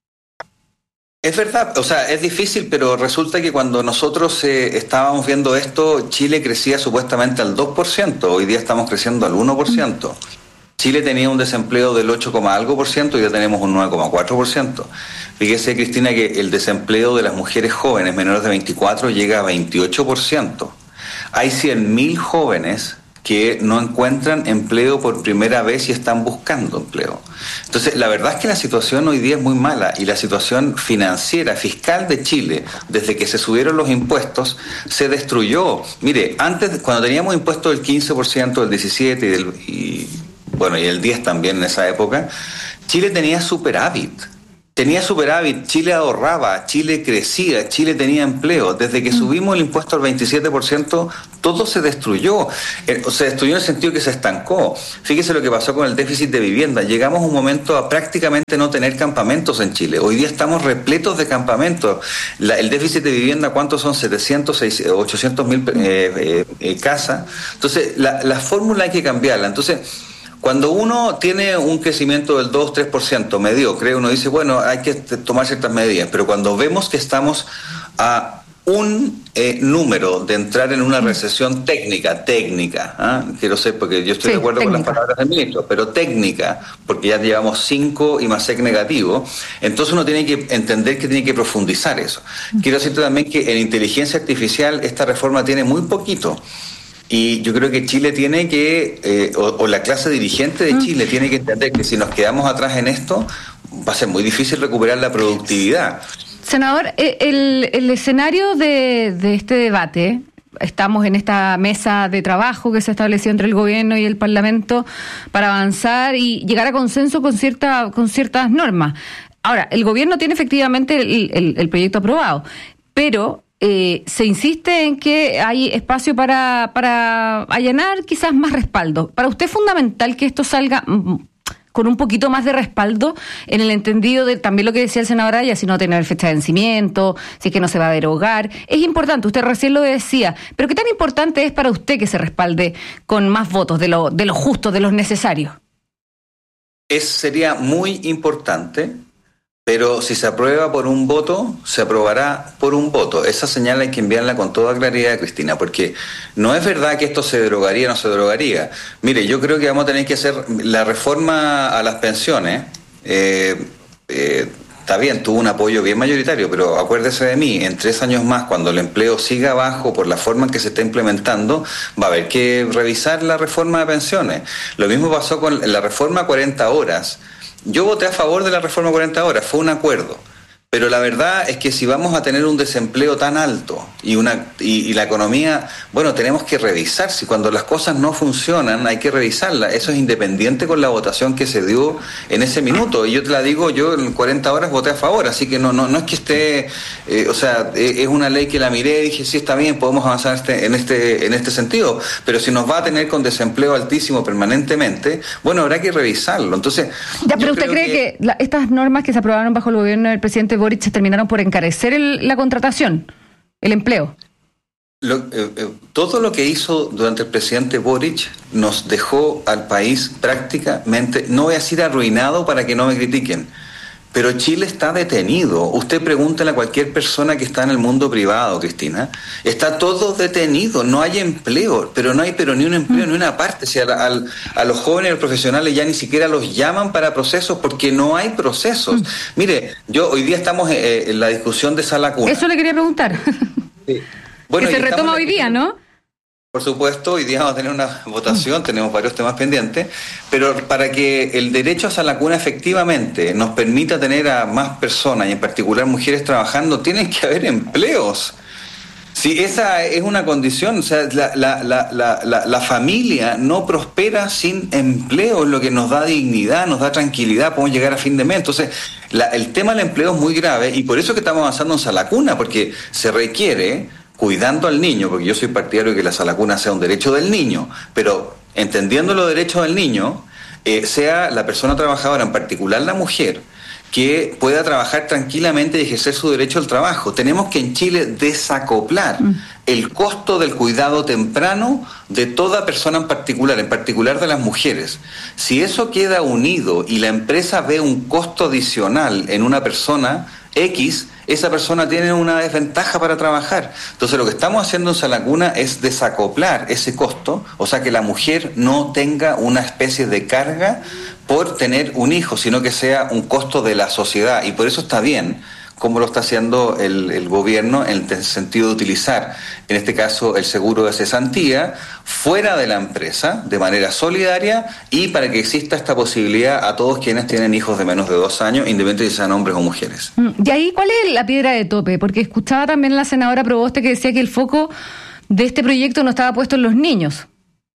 Es verdad, o sea, es difícil, pero resulta que cuando nosotros eh, estábamos viendo esto, Chile crecía supuestamente al dos por ciento, hoy día estamos creciendo al uno por ciento. Chile tenía un desempleo del ocho, algo por ciento y ya tenemos un nueve coma cuatro por ciento. Fíjese, Cristina, que el desempleo de las mujeres jóvenes menores de veinticuatro llega a veintiocho por ciento. Hay cien mil jóvenes que no encuentran empleo por primera vez y están buscando empleo. Entonces, la verdad es que la situación hoy día es muy mala y la situación financiera, fiscal de Chile, desde que se subieron los impuestos, se destruyó. Mire, antes, cuando teníamos impuestos del quince por ciento, del diecisiete por ciento y, del, y bueno, y el diez por ciento también en esa época, Chile tenía superávit. Tenía superávit, Chile ahorraba, Chile crecía, Chile tenía empleo. Desde que subimos el impuesto al veintisiete por ciento, todo se destruyó. Eh, se destruyó en el sentido que se estancó. Fíjese lo que pasó con el déficit de vivienda. Llegamos a un momento a prácticamente no tener campamentos en Chile. Hoy día estamos repletos de campamentos. La, el déficit de vivienda, ¿cuántos son? setecientos, seiscientos, ochocientos mil eh, eh, eh, casas. Entonces, la, la fórmula hay que cambiarla. Entonces, cuando uno tiene un crecimiento del dos, tres por ciento mediocre, uno dice, bueno, hay que tomar ciertas medidas, pero cuando vemos que estamos a un eh, número de entrar en una recesión técnica, técnica, ¿eh? quiero ser, porque yo estoy sí, de acuerdo técnica. con las palabras del ministro, pero técnica, porque ya llevamos cinco y más E C negativo, entonces uno tiene que entender que tiene que profundizar eso. Quiero decirte también que en inteligencia artificial esta reforma tiene muy poquito. Y yo creo que Chile tiene que, eh, o, o la clase dirigente de Chile tiene que entender que si nos quedamos atrás en esto, va a ser muy difícil recuperar la productividad. Senador, el, el escenario de, de este debate, estamos en esta mesa de trabajo que se estableció entre el gobierno y el Parlamento para avanzar y llegar a consenso con, cierta, con ciertas normas. Ahora, el gobierno tiene efectivamente el, el, el proyecto aprobado, pero Eh, se insiste en que hay espacio para, para allanar quizás más respaldo. ¿Para usted es fundamental que esto salga mm, con un poquito más de respaldo en el entendido de también lo que decía el senador Araya, si no tener fecha de vencimiento, si es que no se va a derogar? Es importante, usted recién lo decía, pero ¿qué tan importante es para usted que se respalde con más votos de lo, de lo justo, de los necesarios? Es, sería muy importante. Pero si se aprueba por un voto, se aprobará por un voto. Esa señal hay que enviarla con toda claridad, Cristina, porque no es verdad que esto se derogaría o no se derogaría. Mire, yo creo que vamos a tener que hacer la reforma a las pensiones. Eh, eh, está bien, tuvo un apoyo bien mayoritario, pero acuérdese de mí, en tres años más, cuando el empleo siga bajo por la forma en que se está implementando, va a haber que revisar la reforma de pensiones. Lo mismo pasó con la reforma cuarenta horas. Yo voté a favor de la reforma cuarenta horas, fue un acuerdo. Pero la verdad es que si vamos a tener un desempleo tan alto y una y, y la economía, bueno, tenemos que revisar. Si cuando las cosas no funcionan, hay que revisarlas. Eso es independiente con la votación que se dio en ese minuto. Y yo te la digo, yo en cuarenta horas voté a favor, así que no no no es que esté, eh, o sea, eh, es una ley que la miré y dije, sí, está bien, podemos avanzar este, en este en este sentido. Pero si nos va a tener con desempleo altísimo permanentemente, bueno, habrá que revisarlo. Entonces, ya, pero ¿usted cree que, que la, estas normas que se aprobaron bajo el gobierno del presidente Boric se terminaron por encarecer el, la contratación, el empleo? Lo, eh, eh, todo lo que hizo durante el presidente Boric nos dejó al país prácticamente, no voy a decir arruinado para que no me critiquen, pero Chile está detenido. Usted pregúntale a cualquier persona que está en el mundo privado, Cristina, está todo detenido, no hay empleo, pero no hay pero ni un empleo, mm. ni una parte. O sea, al, a los jóvenes y los profesionales ya ni siquiera los llaman para procesos porque no hay procesos. Mm. Mire, yo hoy día estamos eh, en la discusión de Sala Cuna. Eso le quería preguntar. Sí. Bueno, que se retoma hoy día, ¿no? Por supuesto, hoy día vamos a tener una votación, tenemos varios temas pendientes, pero para que el derecho a Sala Cuna efectivamente nos permita tener a más personas, y en particular mujeres trabajando, tienen que haber empleos. Sí, esa es una condición, o sea, la, la, la, la, la familia no prospera sin empleo, es lo que nos da dignidad, nos da tranquilidad, podemos llegar a fin de mes. Entonces, la, el tema del empleo es muy grave y por eso es que estamos avanzando en Sala Cuna, porque se requiere, cuidando al niño, porque yo soy partidario de que la Sala Cuna sea un derecho del niño, pero entendiendo los derechos del niño, eh, sea la persona trabajadora, en particular la mujer, que pueda trabajar tranquilamente y ejercer su derecho al trabajo. Tenemos que en Chile desacoplar mm. el costo del cuidado temprano de toda persona en particular, en particular de las mujeres. Si eso queda unido y la empresa ve un costo adicional en una persona X, esa persona tiene una desventaja para trabajar. Entonces lo que estamos haciendo en Salacuna es desacoplar ese costo, o sea que la mujer no tenga una especie de carga por tener un hijo, sino que sea un costo de la sociedad. Y por eso está bien, como lo está haciendo el, el gobierno, en el sentido de utilizar, en este caso, el seguro de cesantía fuera de la empresa, de manera solidaria, y para que exista esta posibilidad a todos quienes tienen hijos de menos de dos años, independientemente si sean hombres o mujeres. Y ahí, ¿cuál es la piedra de tope? Porque escuchaba también a la senadora Proboste que decía que el foco de este proyecto no estaba puesto en los niños.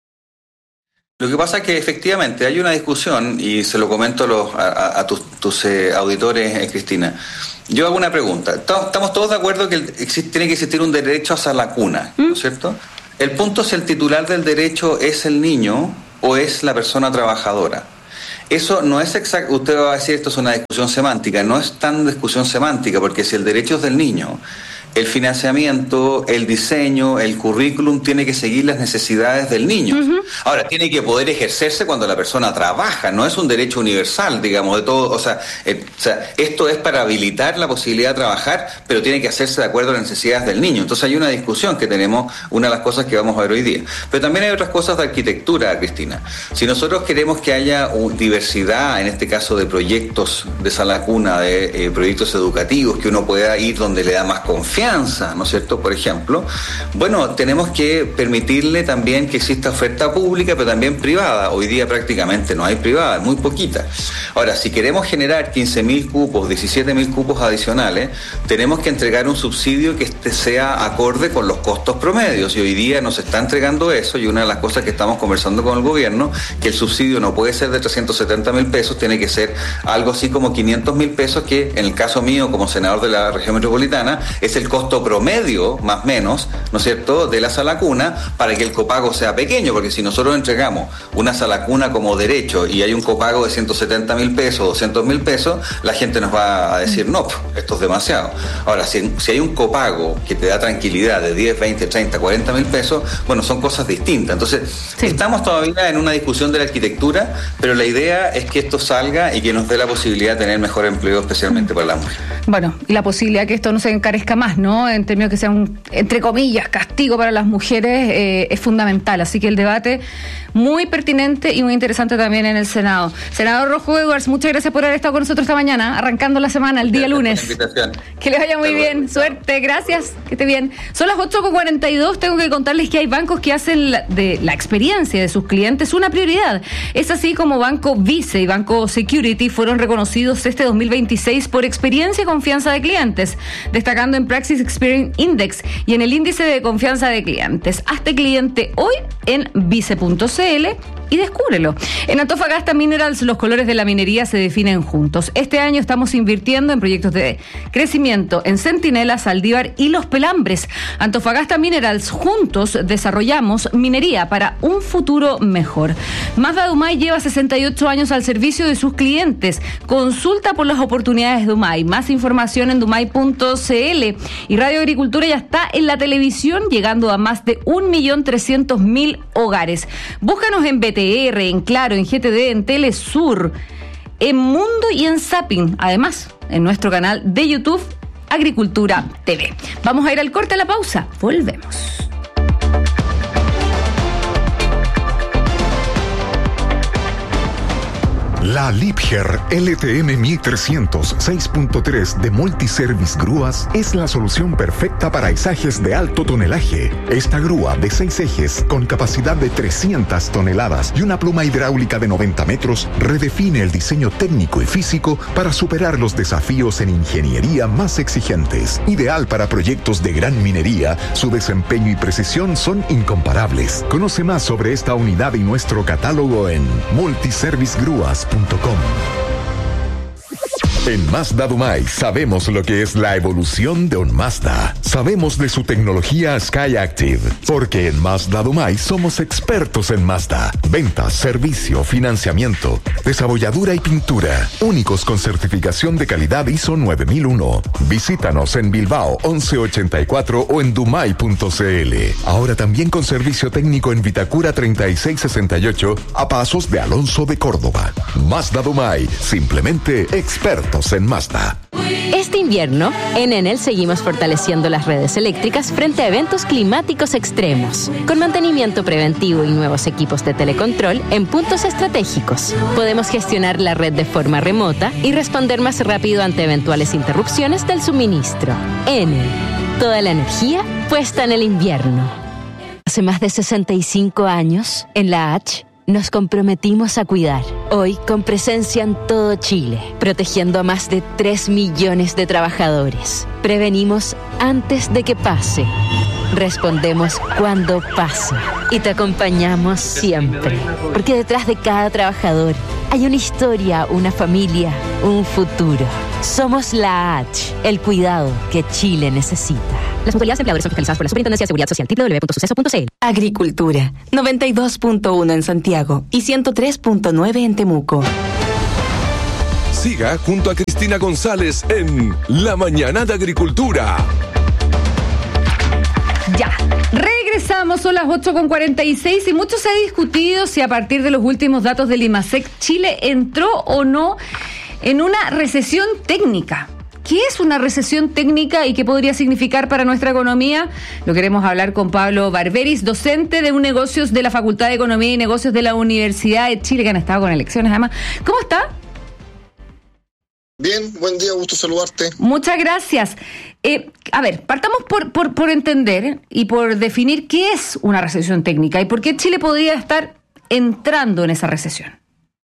Lo que pasa es que efectivamente hay una discusión, y se lo comento a, los, a, a tus, tus eh, auditores, eh, Cristina. Yo hago una pregunta. Estamos todos de acuerdo que existe, tiene que existir un derecho a Salacuna, ¿no es cierto? El punto es si el titular del derecho es el niño o es la persona trabajadora. Eso no es exacto. Usted va a decir esto es una discusión semántica. No es tan discusión semántica, porque si el derecho es del niño, el financiamiento, el diseño, el currículum tiene que seguir las necesidades del niño. Uh-huh. Ahora, tiene que poder ejercerse cuando la persona trabaja, no es un derecho universal, digamos, de todo. O sea, eh, o sea, esto es para habilitar la posibilidad de trabajar, pero tiene que hacerse de acuerdo a las necesidades del niño. Entonces hay una discusión que tenemos, una de las cosas que vamos a ver hoy día. Pero también hay otras cosas de arquitectura, Cristina. Si nosotros queremos que haya un, diversidad, en este caso de proyectos de Salacuna, de eh, proyectos educativos, que uno pueda ir donde le da más confianza, ¿no es cierto? Por ejemplo, bueno, tenemos que permitirle también que exista oferta pública, pero también privada. Hoy día prácticamente no hay privada, muy poquita. Ahora, si queremos generar quince mil cupos, diecisiete mil cupos adicionales, tenemos que entregar un subsidio que este sea acorde con los costos promedios, y hoy día nos está entregando eso, y una de las cosas que estamos conversando con el gobierno, que el subsidio no puede ser de trescientos setenta mil pesos, tiene que ser algo así como quinientos mil pesos, que en el caso mío como senador de la región metropolitana es el costo promedio, más o menos, ¿no es cierto?, de la Salacuna, para que el copago sea pequeño, porque si nosotros entregamos una Salacuna como derecho y hay un copago de ciento setenta mil pesos, doscientos mil pesos, la gente nos va a decir, no, esto es demasiado. Ahora, si, si hay un copago que te da tranquilidad de diez, veinte, treinta, cuarenta mil pesos, bueno, son cosas distintas. Entonces, sí. Estamos todavía en una discusión de la arquitectura, pero la idea es que esto salga y que nos dé la posibilidad de tener mejor empleo, especialmente para las mujeres. Bueno, y la posibilidad que esto no se encarezca más, ¿no? En términos que sea un, entre comillas, castigo para las mujeres, eh, es fundamental. Así que el debate muy pertinente y muy interesante también en el Senado. Senador Rojo Edwards, muchas gracias por haber estado con nosotros esta mañana, arrancando la semana, el día lunes. Que les vaya muy bien, suerte, gracias, que esté bien. Son las ocho con cuarenta y dos, tengo que contarles que hay bancos que hacen la, de la experiencia de sus clientes una prioridad. Es así como Banco Vice y Banco Security fueron reconocidos este dos mil veintiséis por experiencia y confianza de clientes, destacando en Praxis Experience Index y en el índice de confianza de clientes. Hazte cliente hoy en vice punto c l y descúbrelo. En Antofagasta Minerals, los colores de la minería se definen juntos. Este año estamos invirtiendo en proyectos de crecimiento en Centinela, Saldívar y Los Pelambres. Antofagasta Minerals, juntos desarrollamos minería para un futuro mejor. Mazda Dumay lleva sesenta y ocho años al servicio de sus clientes. Consulta por las oportunidades Dumay. Más información en dumay punto c l. Y Radio Agricultura ya está en la televisión, llegando a más de un millón trescientos mil hogares. Búscanos en B T R, en Claro, en G T D, en Telesur, en Mundo y en Zapping. Además, en nuestro canal de YouTube, Agricultura T V. Vamos a ir al corte, a la pausa. Volvemos. La Liebherr L T M mil trescientos seis punto tres de Multiservice Grúas es la solución perfecta para izajes de alto tonelaje. Esta grúa de seis ejes con capacidad de trescientas toneladas y una pluma hidráulica de noventa metros redefine el diseño técnico y físico para superar los desafíos en ingeniería más exigentes. Ideal para proyectos de gran minería, su desempeño y precisión son incomparables. Conoce más sobre esta unidad y nuestro catálogo en multiservice grúas punto com. En Mazda Dumay sabemos lo que es la evolución de un Mazda. Sabemos de su tecnología Skyactiv, porque en Mazda Dumay somos expertos en Mazda. Ventas, servicio, financiamiento, desabolladura y pintura. Únicos con certificación de calidad I S O nueve mil uno. Visítanos en Bilbao once ochenta y cuatro o en dumay punto c l. Ahora también con servicio técnico en Vitacura treinta y seis sesenta y ocho a pasos de Alonso de Córdoba. Mazda Dumay, simplemente expertos en Mazda. Este invierno, en Enel seguimos fortaleciendo las redes eléctricas frente a eventos climáticos extremos, con mantenimiento preventivo y nuevos equipos de telecontrol en puntos estratégicos. Podemos gestionar la red de forma remota y responder más rápido ante eventuales interrupciones del suministro. Enel, toda la energía puesta en el invierno. Hace más de sesenta y cinco años, en la H, nos comprometimos a cuidar, hoy con presencia en todo Chile, protegiendo a más de tres millones de trabajadores. Prevenimos antes de que pase, respondemos cuando pasa y te acompañamos siempre, porque detrás de cada trabajador hay una historia, una familia, un futuro. Somos la H, el cuidado que Chile necesita. Las mutualidades empleadores son fiscalizadas por la Superintendencia de Seguridad Social, doble u doble u doble u punto suceso punto c l. Agricultura, noventa y dos punto uno en Santiago y ciento tres punto nueve en Temuco. Siga junto a Cristina González en La Mañana de Agricultura. Ya, regresamos, son las ocho con cuarenta y seis y mucho se ha discutido si a partir de los últimos datos del IMASEC Chile entró o no en una recesión técnica. ¿Qué es una recesión técnica y qué podría significar para nuestra economía? Lo queremos hablar con Pablo Barberis, docente de un negocios de la Facultad de Economía y Negocios de la Universidad de Chile, que han estado con elecciones además. ¿Cómo está? Bien, buen día, gusto saludarte. Muchas gracias. Eh, a ver, partamos por, por, por entender y por definir qué es una recesión técnica y por qué Chile podría estar entrando en esa recesión.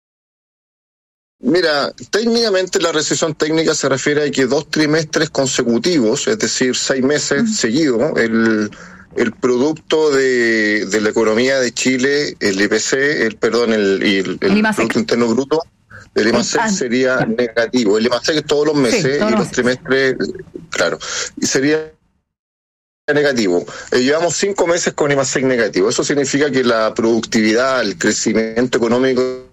Mira, técnicamente la recesión técnica se refiere a que dos trimestres consecutivos, es decir, seis meses uh-huh. seguidos, el, el producto de, de la economía de Chile, el I P C, el perdón, el, el, el, el Producto Interno Bruto, el IMASEC sería negativo. El IMASEC es todos los meses sí, todos y los trimestres, claro, y sería negativo. Eh, llevamos cinco meses con IMASEC negativo. Eso significa que la productividad, el crecimiento económico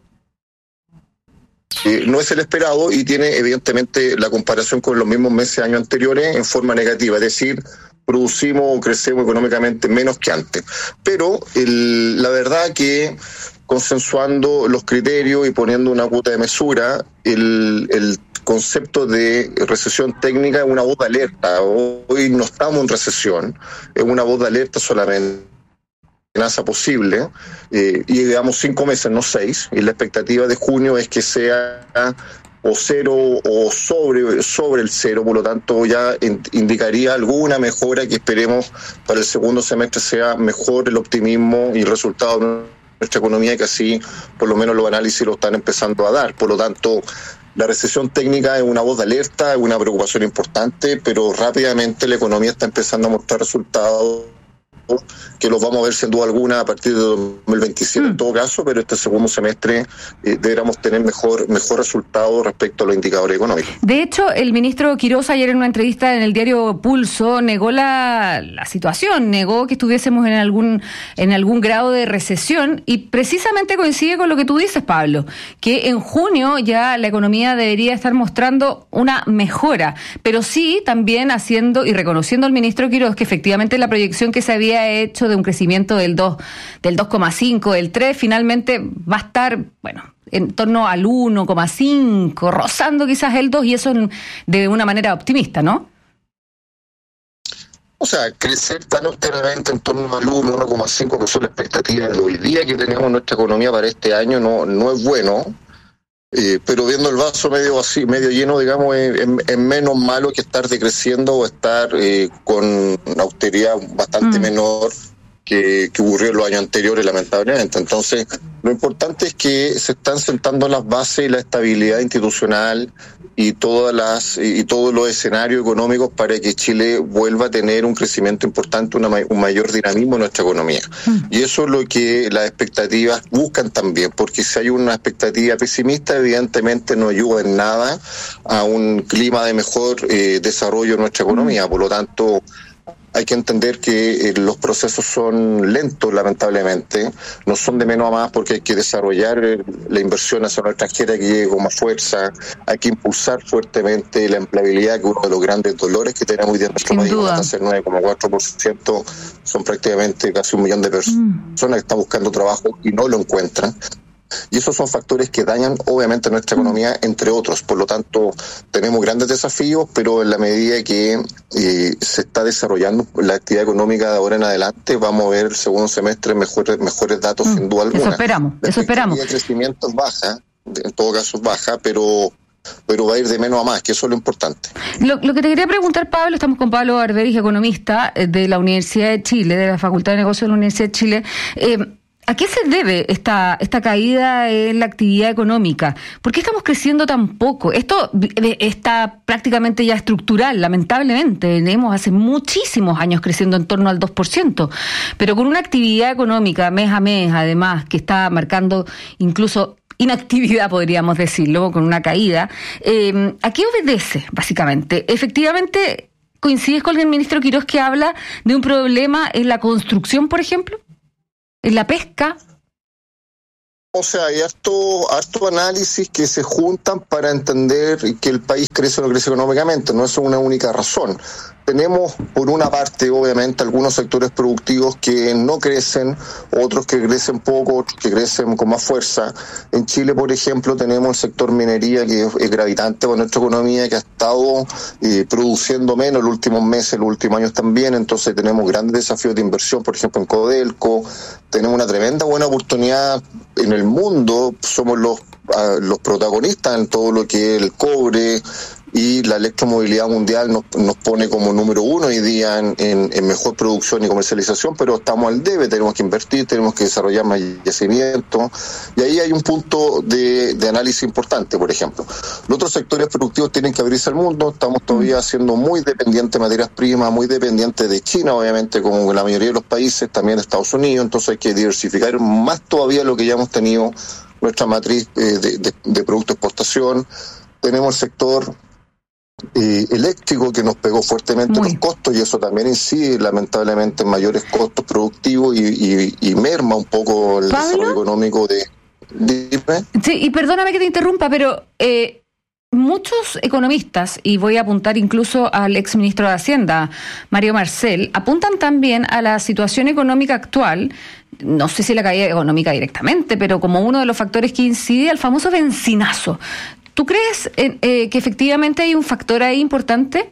Eh, no es el esperado y tiene evidentemente la comparación con los mismos meses años anteriores en forma negativa, es decir, producimos o crecemos económicamente menos que antes. Pero el, la verdad que consensuando los criterios y poniendo una cuota de mesura, el, el concepto de recesión técnica es una voz de alerta. Hoy no estamos en recesión, es una voz de alerta solamente. Amenaza posible, eh, y llevamos cinco meses, no seis, y la expectativa de junio es que sea o cero o sobre, sobre el cero, por lo tanto ya in, indicaría alguna mejora que esperemos para el segundo semestre sea mejor el optimismo y el resultado de nuestra economía, que así por lo menos los análisis lo están empezando a dar. Por lo tanto, la recesión técnica es una voz de alerta, es una preocupación importante, pero rápidamente la economía está empezando a mostrar resultados que los vamos a ver sin duda alguna a partir de dos mil veintisiete mm. en todo caso, pero este segundo semestre eh, deberíamos tener mejor mejor resultado respecto a los indicadores económicos. De hecho, el ministro Quirós ayer en una entrevista en el diario Pulso negó la, la situación, negó que estuviésemos en algún en algún grado de recesión y precisamente coincide con lo que tú dices, Pablo, que en junio ya la economía debería estar mostrando una mejora, pero sí también haciendo y reconociendo al ministro Quirós que efectivamente la proyección que se había hecho de un crecimiento del dos, del dos coma cinco, del tres, finalmente va a estar, bueno, en torno al uno coma cinco, rozando quizás el dos, y eso de una manera optimista, ¿no? O sea, crecer tan austeramente en torno al uno, uno coma cinco, que son las expectativas de hoy día que tenemos nuestra economía para este año, no, no es bueno. Eh, pero viendo el vaso medio así, medio lleno, digamos, es, es, es menos malo que estar decreciendo o estar eh, con una austeridad bastante mm. menor que, que ocurrió en los años anteriores, lamentablemente. Entonces, Lo importante es que se están sentando las bases y la estabilidad institucional y todas las y todos los escenarios económicos para que Chile vuelva a tener un crecimiento importante, una, un mayor dinamismo en nuestra economía. Mm. Y eso es lo que las expectativas buscan también, porque si hay una expectativa pesimista, evidentemente no ayuda en nada a un clima de mejor eh, desarrollo en nuestra economía. Mm. Por lo tanto, hay que entender que eh, los procesos son lentos, lamentablemente, no son de menos a más, porque hay que desarrollar eh, la inversión nacional extranjera que llegue con más fuerza, hay que impulsar fuertemente la empleabilidad, que uno de los grandes dolores que tenemos hoy día en nuestro país, una tasa del nueve coma cuatro por ciento, son prácticamente casi un millón de personas mm. que están buscando trabajo y no lo encuentran. Y esos son factores que dañan obviamente nuestra economía, entre otros. Por lo tanto, tenemos grandes desafíos, pero en la medida que eh, se está desarrollando la actividad económica de ahora en adelante, vamos a ver el segundo semestre mejores mejores datos, mm, sin duda alguna. Eso esperamos, eso esperamos. El crecimiento es baja, en todo caso es baja, pero pero va a ir de menos a más, que eso es lo importante. Lo, lo que te quería preguntar, Pablo, estamos con Pablo Barberich, economista de la Universidad de Chile, de la Facultad de Negocios de la Universidad de Chile. Eh, ¿A qué se debe esta esta caída en la actividad económica? ¿Por qué estamos creciendo tan poco? Esto está prácticamente ya estructural, lamentablemente. Tenemos hace muchísimos años creciendo en torno al dos por ciento, pero con una actividad económica mes a mes, además, que está marcando incluso inactividad, podríamos decirlo, con una caída. Eh, ¿A qué obedece, básicamente? Efectivamente, ¿coincides con el ministro Quirós que habla de un problema en la construcción, por ejemplo? ¿En la pesca? O sea, hay harto, harto análisis que se juntan para entender que el país crece o no crece económicamente, no es una única razón. Tenemos, por una parte, obviamente, algunos sectores productivos que no crecen, otros que crecen poco, otros que crecen con más fuerza. En Chile, por ejemplo, tenemos el sector minería, que es gravitante para nuestra economía, que ha estado eh, produciendo menos los últimos meses, los últimos años también. Entonces tenemos grandes desafíos de inversión, por ejemplo, en Codelco. Tenemos una tremenda buena oportunidad en el mundo, somos los, uh, los protagonistas en todo lo que es el cobre, y la electromovilidad mundial nos, nos pone como número uno hoy día en, en, en mejor producción y comercialización, pero estamos al debe, tenemos que invertir, tenemos que desarrollar más yacimientos, y ahí hay un punto de, de análisis importante, por ejemplo. Los otros sectores productivos tienen que abrirse al mundo, estamos todavía siendo muy dependientes de materias primas, muy dependientes de China, obviamente, como la mayoría de los países, también de Estados Unidos, entonces hay que diversificar más todavía lo que ya hemos tenido, nuestra matriz eh, de, de, de producto de exportación. Tenemos el sector Eh, eléctrico que nos pegó fuertemente Muy. los costos, y eso también incide lamentablemente en mayores costos productivos y, y, y merma un poco el ¿Pablo? desarrollo económico de... Dime. Sí, y perdóname que te interrumpa, pero eh, muchos economistas, y voy a apuntar incluso al exministro de Hacienda, Mario Marcel, apuntan también a la situación económica actual, no sé si la caída económica directamente, pero como uno de los factores que incide al famoso bencinazo. ¿Tú crees eh, que efectivamente hay un factor ahí importante?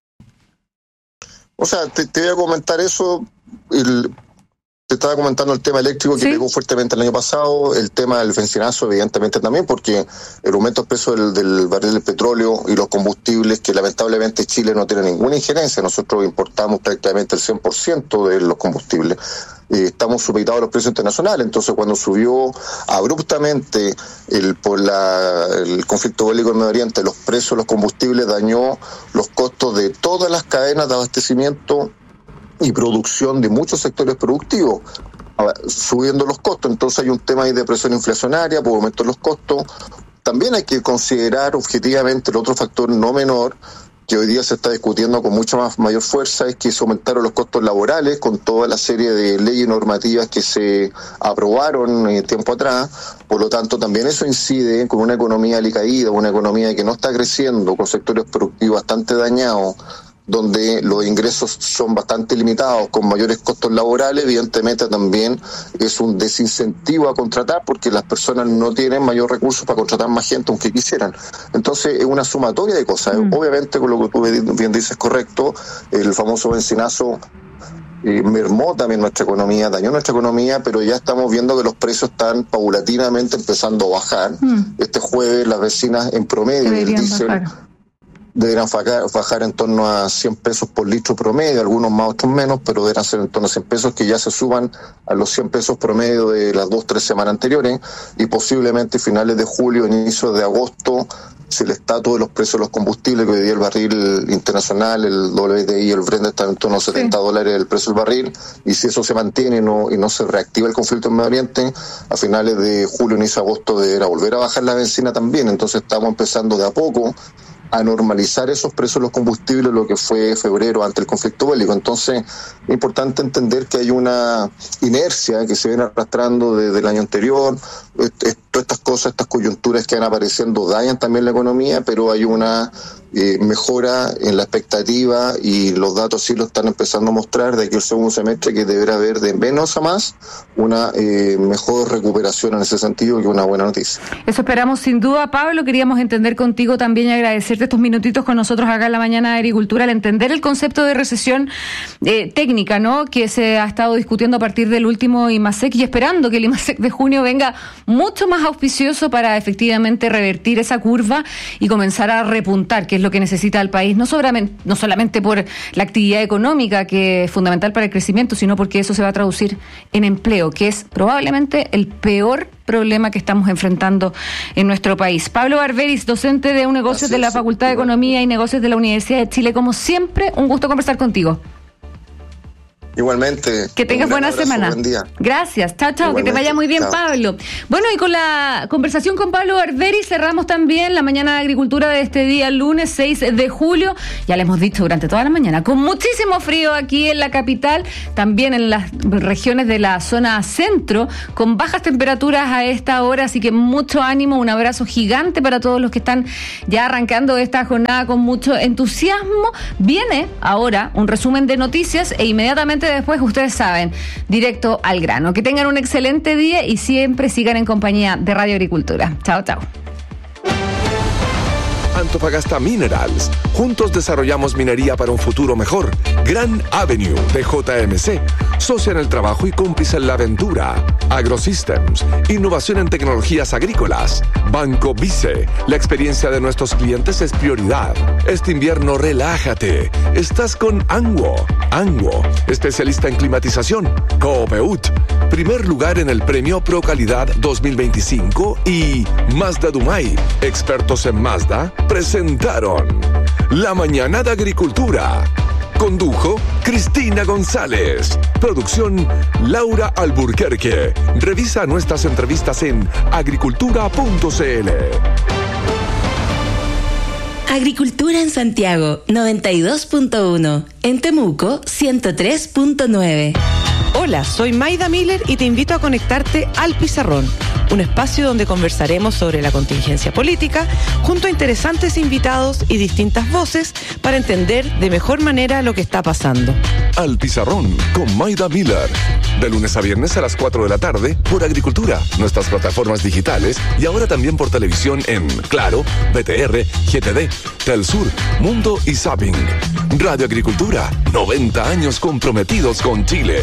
O sea, te, te voy a comentar eso. El, te estaba comentando el tema eléctrico que ¿Sí? pegó fuertemente el año pasado, el tema del bencinazo evidentemente también, porque el aumento del precio del, del barril del petróleo y los combustibles, que lamentablemente Chile no tiene ninguna injerencia, nosotros importamos prácticamente el cien por ciento de los combustibles. Eh, estamos supeditados a los precios internacionales, entonces cuando subió abruptamente el por la el conflicto bélico en Medio Oriente, los precios de los combustibles dañó los costos de todas las cadenas de abastecimiento y producción de muchos sectores productivos, subiendo los costos. Entonces hay un tema ahí de presión inflacionaria por aumento de los costos. También hay que considerar objetivamente el otro factor no menor, que hoy día se está discutiendo con mucha más mayor fuerza, es que se aumentaron los costos laborales con toda la serie de leyes y normativas que se aprobaron eh, tiempo atrás. Por lo tanto, también eso incide con una economía alicaída, una economía que no está creciendo, con sectores productivos bastante dañados, donde los ingresos son bastante limitados, con mayores costos laborales. Evidentemente también es un desincentivo a contratar, porque las personas no tienen mayor recursos para contratar más gente aunque quisieran. Entonces es una sumatoria de cosas. Mm. Obviamente, con lo que tú bien dices correcto, el famoso bencinazo eh, mermó también nuestra economía, dañó nuestra economía, pero ya estamos viendo que los precios están paulatinamente empezando a bajar. Mm. Este jueves las vecinas en promedio del diésel deberán bajar, bajar en torno a cien pesos por litro promedio, algunos más, otros menos, pero deberán ser en torno a cien pesos que ya se suban a los cien pesos promedio de las dos, tres semanas anteriores, y posiblemente finales de julio, inicios de agosto, si el estatus de los precios de los combustibles, que hoy día el barril internacional, el W T I, el Brent están en torno a setenta sí. dólares el precio del barril, y si eso se mantiene y no, y no se reactiva el conflicto en Medio Oriente, a finales de julio, inicio de agosto deberá volver a bajar la benzina también. Entonces estamos empezando de a poco a normalizar esos precios de los combustibles, lo que fue febrero ante el conflicto bélico. Entonces es importante entender que hay una inercia que se viene arrastrando desde el año anterior. Todas estas cosas, estas coyunturas que van apareciendo dañan también la economía, pero hay una eh, mejora en la expectativa, y los datos sí lo están empezando a mostrar de que el segundo semestre, que deberá haber de menos a más una eh, mejor recuperación en ese sentido, que una buena noticia. Eso esperamos sin duda, Pablo. Queríamos entender contigo también y agradecerte estos minutitos con nosotros acá en la Mañana de Agricultura, al entender el concepto de recesión eh, técnica, ¿no?, que se ha estado discutiendo a partir del último IMASEC, y esperando que el IMASEC de junio venga mucho más auspicioso para efectivamente revertir esa curva y comenzar a repuntar, que es lo que necesita el país, no solamente, no solamente por la actividad económica, que es fundamental para el crecimiento, sino porque eso se va a traducir en empleo, que es probablemente el peor problema que estamos enfrentando en nuestro país. Pablo Barberis, docente de negocios de la Facultad de Economía y Negocios de la Universidad de Chile, como siempre, un gusto conversar contigo. Igualmente. Que tengas buena abrazo, semana. Buen día. Gracias. Chao, chao. Que te vaya muy bien, chao. Pablo. Bueno, y con la conversación con Pablo Barberi cerramos también la Mañana de Agricultura de este día, lunes seis de julio. Ya le hemos dicho durante toda la mañana, con muchísimo frío aquí en la capital, también en las regiones de la zona centro, con bajas temperaturas a esta hora, así que mucho ánimo, un abrazo gigante para todos los que están ya arrancando esta jornada con mucho entusiasmo. Viene ahora un resumen de noticias e inmediatamente después, ustedes saben, directo al grano. Que tengan un excelente día y siempre sigan en compañía de Radio Agricultura. Chao, chao. Antofagasta Minerals. Juntos desarrollamos minería para un futuro mejor. Gran Avenue de J M C. Socia en el trabajo y cómplice en la aventura. AgroSystems. Innovación en tecnologías agrícolas. Banco Vice. La experiencia de nuestros clientes es prioridad. Este invierno relájate. Estás con Anguo. Anguo. Especialista en climatización. Coopeut. Primer lugar en el premio Pro Calidad dos mil veinticinco. Y Mazda Dumay. Expertos en Mazda presentaron La Mañana de Agricultura. Condujo Cristina González. Producción Laura Alburquerque. Revisa nuestras entrevistas en agricultura punto c l. Agricultura en Santiago noventa y dos punto uno. En Temuco ciento tres punto nueve. Hola, soy Maida Miller y te invito a conectarte al Pizarrón, un espacio donde conversaremos sobre la contingencia política junto a interesantes invitados y distintas voces para entender de mejor manera lo que está pasando. Al Pizarrón con Maida Miller, de lunes a viernes a las cuatro de la tarde por Agricultura, nuestras plataformas digitales y ahora también por televisión en Claro, B T R, G T D, Telsur, Mundo y Zapping. Radio Agricultura, noventa años comprometidos con Chile.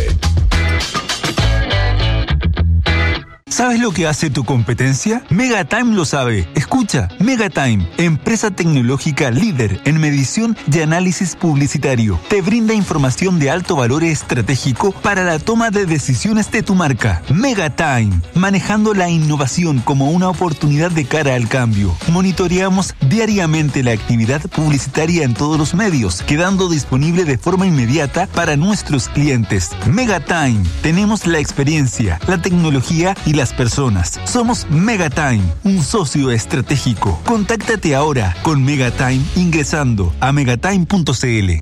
¿Sabes lo que hace tu competencia? Megatime lo sabe. Escucha, Megatime, empresa tecnológica líder en medición y análisis publicitario. Te brinda información de alto valor estratégico para la toma de decisiones de tu marca. Megatime, manejando la innovación como una oportunidad de cara al cambio. Monitoreamos diariamente la actividad publicitaria en todos los medios, quedando disponible de forma inmediata para nuestros clientes. Megatime, tenemos la experiencia, la tecnología y las personas. Somos Megatime, un socio estratégico. Contáctate ahora con Megatime ingresando a megatime punto c l.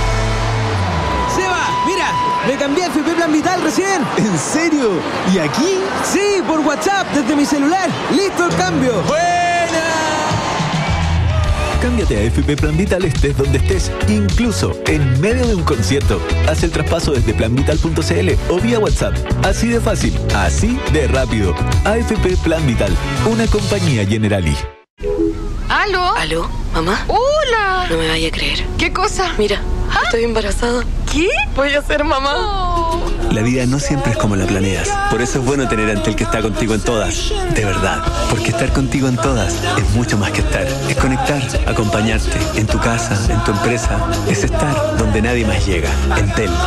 Seba, mira, me cambié a F P Plan Vital recién. ¿En serio? ¿Y aquí? Sí, por WhatsApp, desde mi celular. ¡Listo el cambio! ¡Buena! Cámbiate a F P Plan Vital estés donde estés, incluso en medio de un concierto. Haz el traspaso desde plan vital punto c l o vía WhatsApp. Así de fácil, así de rápido. A F P Plan Vital, una compañía Generali. ¿Aló? ¿Aló? ¿Mamá? ¡Hola! No me vaya a creer. ¿Qué cosa? Mira, Estoy embarazada. ¿Qué? Voy a ser mamá. Oh. La vida no siempre es como la planeas. Por eso es bueno tener a Entel que está contigo en todas. De verdad. Porque estar contigo en todas es mucho más que estar. Es conectar, acompañarte en tu casa, en tu empresa. Es estar donde nadie más llega. Entel.